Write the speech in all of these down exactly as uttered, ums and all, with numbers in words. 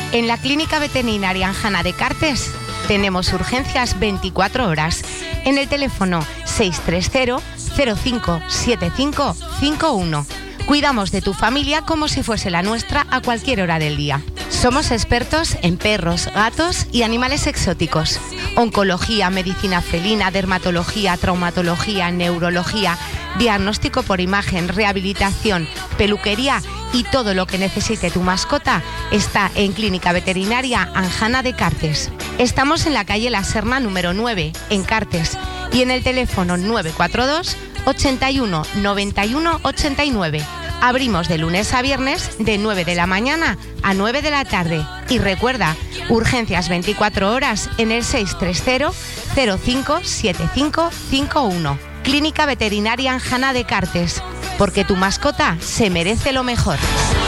En la Clínica Veterinaria Anjana de Cartes tenemos urgencias veinticuatro horas en el teléfono seis tres cero, cero cinco siete cinco cinco uno. Cuidamos de tu familia como si fuese la nuestra a cualquier hora del día. Somos expertos en perros, gatos y animales exóticos. Oncología, medicina felina, dermatología, traumatología, neurología, diagnóstico por imagen, rehabilitación, peluquería y todo lo que necesite tu mascota está en Clínica Veterinaria Anjana de Cartes. Estamos en la calle La Serna número nueve, en Cartes, y en el teléfono nueve cuatro dos, ochenta y uno, noventa y uno, ochenta y nueve. Abrimos de lunes a viernes de nueve de la mañana a nueve de la tarde. Y recuerda, urgencias veinticuatro horas en el seis tres cero, cero cinco siete cinco cinco uno. Clínica Veterinaria Anjana de Cartes, porque tu mascota se merece lo mejor.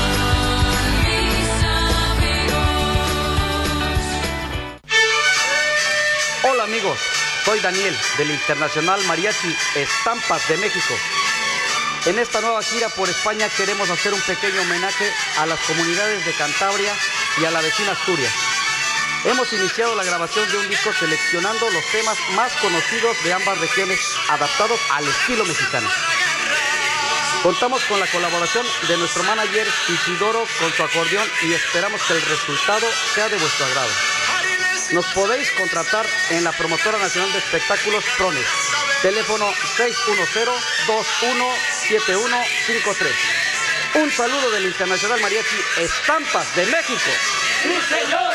Hola amigos, soy Daniel del Internacional Mariachi Estampas de México. En esta nueva gira por España queremos hacer un pequeño homenaje a las comunidades de Cantabria y a la vecina Asturias. Hemos iniciado la grabación de un disco seleccionando los temas más conocidos de ambas regiones, adaptados al estilo mexicano. Contamos con la colaboración de nuestro manager Isidoro con su acordeón y esperamos que el resultado sea de vuestro agrado. Nos podéis contratar en la Promotora Nacional de Espectáculos Prones. Teléfono seis uno cero, dos uno siete uno cinco tres. Un saludo del Internacional Mariachi Estampas de México. ¡Sí, señor!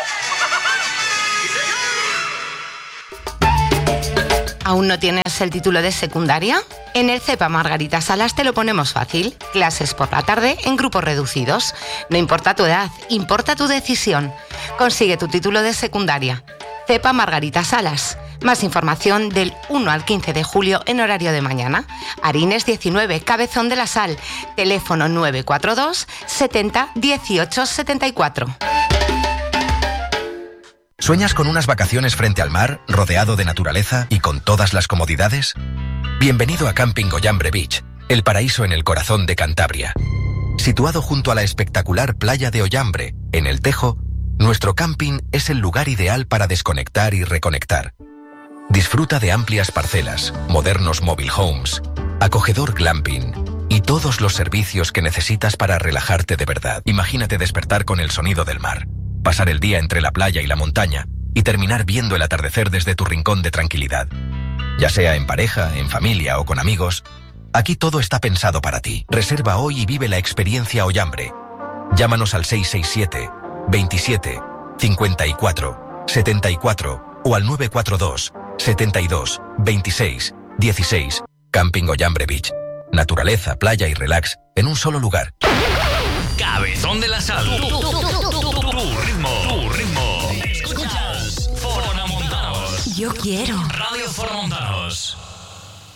¿Aún no tienes el título de secundaria? En el CEPA Margarita Salas te lo ponemos fácil. Clases por la tarde en grupos reducidos. No importa tu edad, importa tu decisión. Consigue tu título de secundaria. CEPA Margarita Salas. Más información del uno al quince de julio en horario de mañana. Arines diecinueve, Cabezón de la Sal. Teléfono nueve cuatro dos, setenta, dieciocho setenta y cuatro. ¿Sueñas con unas vacaciones frente al mar, rodeado de naturaleza y con todas las comodidades? Bienvenido a Camping Ollambre Beach, el paraíso en el corazón de Cantabria. Situado junto a la espectacular playa de Ollambre, en El Tejo, nuestro camping es el lugar ideal para desconectar y reconectar. Disfruta de amplias parcelas, modernos mobile homes, acogedor glamping y todos los servicios que necesitas para relajarte de verdad. Imagínate despertar con el sonido del mar, pasar el día entre la playa y la montaña y terminar viendo el atardecer desde tu rincón de tranquilidad. Ya sea en pareja, en familia o con amigos, aquí todo está pensado para ti. Reserva hoy y vive la experiencia Ollambre. Llámanos al seis seis siete, veintisiete, cincuenta y cuatro, setenta y cuatro o al nueve cuatro dos, setenta y dos, veintiséis, dieciséis. Camping Ollambre Beach. Naturaleza, playa y relax en un solo lugar. Cabezón de la Sal. Tu, tu, tu, tu, tu, tu, tu ritmo. Tu ritmo. Escuchas Foro Montanos. Yo quiero. Radio Foro Montanos.